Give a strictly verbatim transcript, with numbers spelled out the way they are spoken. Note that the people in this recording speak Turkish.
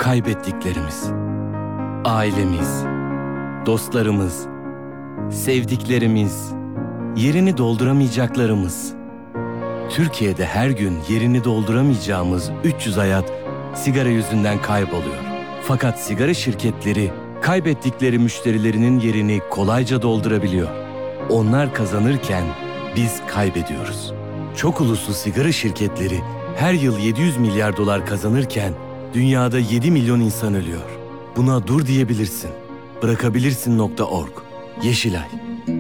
kaybettiklerimiz, ailemiz, dostlarımız, sevdiklerimiz, yerini dolduramayacaklarımız. Türkiye'de her gün yerini dolduramayacağımız üç yüz hayat sigara yüzünden kayboluyor. Fakat sigara şirketleri kaybettikleri müşterilerinin yerini kolayca doldurabiliyor. Onlar kazanırken biz kaybediyoruz. Çok uluslu sigara şirketleri her yıl yedi yüz milyar dolar kazanırken dünyada yedi milyon insan ölüyor. Buna dur diyebilirsin. Bırakabilirsin nokta org. Yeşilay.